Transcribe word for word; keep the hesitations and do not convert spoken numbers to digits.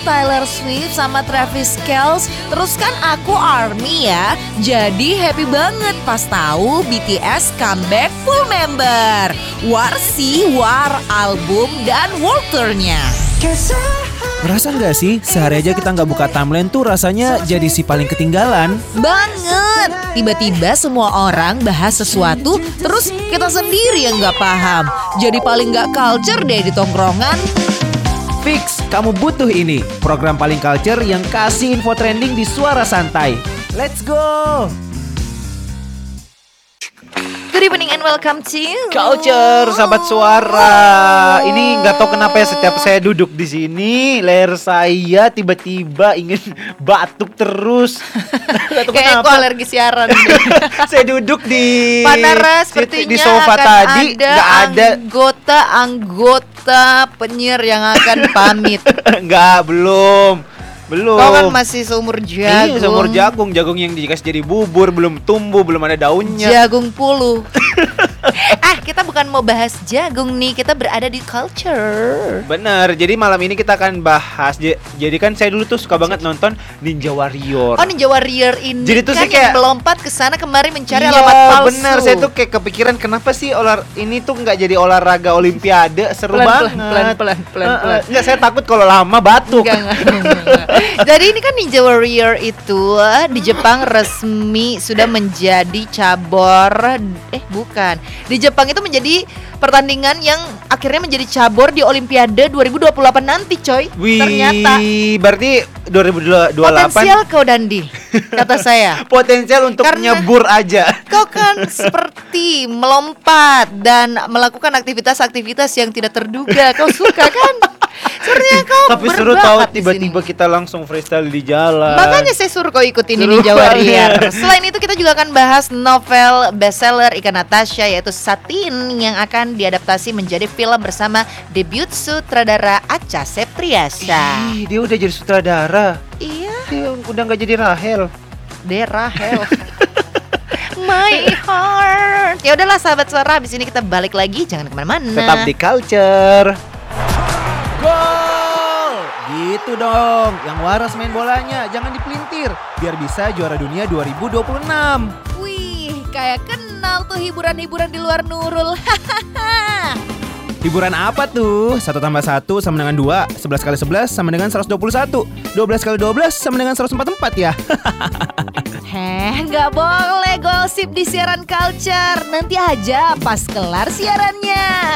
Taylor Swift sama Travis Kelce. Terus kan aku ARMY ya. Jadi happy banget pas tahu B T S comeback full member. War sih, War album dan world tour-nya. Merasa nggak sih sehari aja kita nggak buka timeline tuh rasanya jadi si paling ketinggalan? Banget. Tiba-tiba semua orang bahas sesuatu, terus kita sendiri yang nggak paham. Jadi paling nggak culture deh di tongkrongan. Fix, kamu butuh ini. Program paling culture yang kasih info trending di Suara Santai. Let's go! Good evening and welcome to Culture, sahabat suara. Ini nggak tahu kenapa ya setiap saya duduk di sini, leher saya tiba-tiba ingin batuk terus. Gak tahu kayak kenapa. aku alergi siaran. Saya duduk di Panara di, sepertinya di sofa akan tadi, ada nggak ada. anggota-anggota penyiar yang akan pamit. Nggak, belum. Belum. Kau kan masih seumur jagung. Iya, seumur jagung. Jagung yang dikasih jadi bubur, belum tumbuh, belum ada daunnya. Jagung puluh. Ah, kita bukan mau bahas jagung nih, kita berada di culture. Bener, jadi malam ini kita akan bahas. j- Jadi kan saya dulu tuh suka banget nonton Ninja Warrior. Oh, Ninja Warrior ini Jadi tuh kan saya kayak- yang melompat ke sana kemari mencari Iya, alamat palsu. bener, saya tuh kayak kepikiran kenapa sih olah ini tuh nggak jadi olahraga olimpiade. Seru Pelan, banget. pelan, pelan, pelan, Eh, eh, pelan. Nggak, saya takut kalau lama batuk. Enggak, enggak, enggak, enggak. Jadi ini kan Ninja Warrior itu eh, di Jepang resmi sudah menjadi cabur. Eh bukan, di Jepang itu menjadi pertandingan yang akhirnya menjadi cabur di Olimpiade dua ribu dua puluh delapan nanti, coy. Wih, Ternyata berarti dua ribu dua puluh delapan potensial kau Dandi, kata saya. potensial untuk Karena- nyebur aja. Kau kan seperti melompat dan melakukan aktivitas-aktivitas yang tidak terduga. Kau suka kan? Sebenarnya kau Tapi seru tahu berbakat di tiba-tiba sini. kita langsung freestyle di jalan. Makanya saya suruh kau ikut ini Seru Ninja Warrior. banget. Selain itu kita juga akan bahas novel bestseller Ika Natasha yaitu Satin yang akan diadaptasi menjadi film bersama debut sutradara Acha Septriasa. Ih, dia udah jadi sutradara. Iya, Dia udah nggak jadi Rahel. Derahel. My heart. Ya udahlah sahabat suara, habis ini kita balik lagi, jangan kemana-mana. Tetap di culture. Gol! Gitu dong, yang waras main bolanya, jangan dipelintir. Biar bisa juara dunia dua ribu dua puluh enam. Wih, kayak kenal tuh hiburan-hiburan di luar Nurul. Hiburan apa tuh? Satu tambah satu sama dengan dua, sebelas kali sebelas sama dengan seratus dua puluh satu, dua belas kali dua belas sama dengan seratus empat puluh empat ya. Heh, nggak boleh gosip di siaran culture. Nanti aja pas kelar siarannya.